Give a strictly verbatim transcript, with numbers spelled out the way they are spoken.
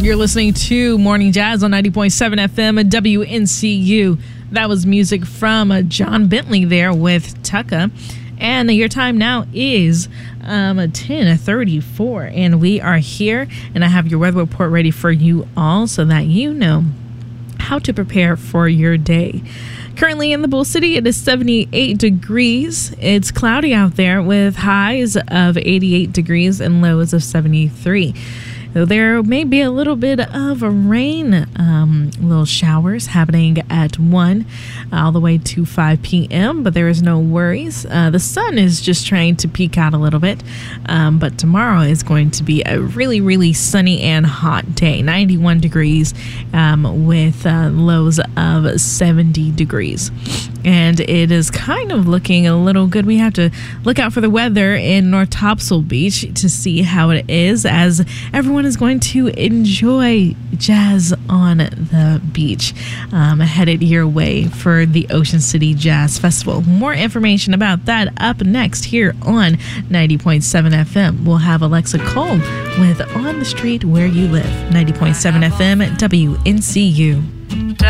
You're listening to Morning Jazz on ninety point seven F M at W N C U. That was music from uh, John Bentley there with Tucka. And your time now is um, ten thirty-four, and we are here, and I have your weather report ready for you all so that you know how to prepare for your day. Currently in the Bull City, it is seventy-eight degrees. It's cloudy out there with highs of eighty-eight degrees and lows of seventy-three. There may be a little bit of a rain, um, little showers happening at one all the way to five p.m., but there is no worries. Uh, the sun is just trying to peek out a little bit, um, but tomorrow is going to be a really, really sunny and hot day, ninety-one degrees um, with uh, lows of seventy degrees. And it is kind of looking a little good. We have to look out for the weather in North Topsail Beach to see how it is, as everyone is going to enjoy jazz on the beach, um, headed your way for the Ocean City Jazz Festival. More information about that up next here on ninety point seven F M. We'll have Alexa Cole with On the Street Where You Live. ninety point seven F M at W N C U.